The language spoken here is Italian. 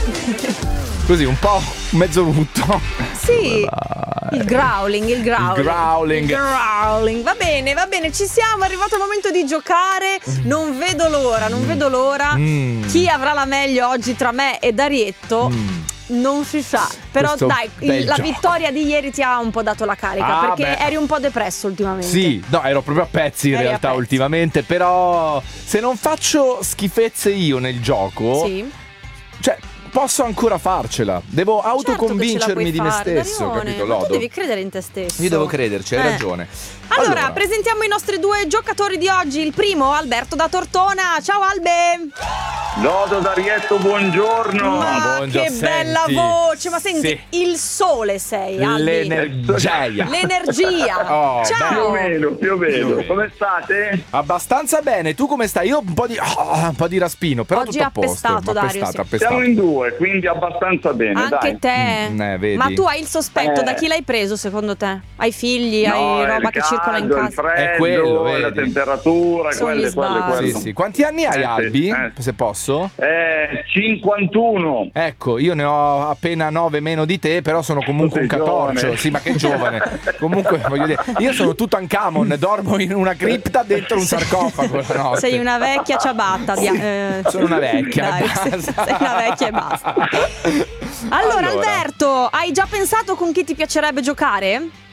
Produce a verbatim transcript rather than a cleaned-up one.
Così un po' mezzo rutto. Sì, il growling, il growling. Il growling. Il growling. Va bene, va bene, ci siamo, è arrivato il momento di giocare. Non vedo l'ora, non vedo l'ora. Mm. Chi avrà la meglio oggi tra me e Darietto? Mm. Non si sa. Però Questo dai, bel il- la gioco. vittoria di ieri ti ha un po' dato la carica. Ah, perché beh. eri un po' depresso ultimamente. Sì, no, ero proprio a pezzi in Eri a realtà pezzi. ultimamente. Però se non faccio schifezze io nel gioco, Sì. cioè posso ancora farcela. Devo Certo che ce la autoconvincermi puoi di me fare, stesso, Darione. capito, Ma tu Lodo? devi credere in te stesso. Io devo crederci, hai Eh. ragione. Allora, presentiamo i nostri due giocatori di oggi. Il primo, Alberto da Tortona. Ciao Albe. Lodo Darietto, buongiorno. Ma buongiorno, che bella senti. voce. Ma senti, Sì. il sole sei, Albi. L'energia. L'energia. Oh, Più o Ciao. meno, più o Più o meno. meno. Come state? Abbastanza bene, tu come stai? Io un po' di ah, un po' di raspino, però Oggi tutto a posto. appestato, Dario, appestato, sì. appestato. Siamo in due, quindi abbastanza bene, Anche dai. te. Mm, eh, vedi. Ma tu hai il sospetto, Eh. da chi l'hai preso secondo te? Hai figli, No, hai è roba il che circola in caldo, il casa? freddo, È quello, la vedi. temperatura, Sono quelle, gli quelle, sbagli. quelle. Sì, sì. Quanti anni hai, Eh, sì, Albi? eh. Se posso? Eh, cinquantuno. Ecco, io ne ho appena nove meno di te, però sono comunque un Sei catorcio. giovane. Sì, ma che giovane. Comunque, voglio dire, io sono Tutankhamon, dormo in una cripta dentro un sarcofago la notte. Sei una vecchia ciabatta. Di, eh, Sono una vecchia, dai, basta. sei una vecchia e basta. Allora, Allora. Alberto, hai già pensato con chi ti piacerebbe giocare?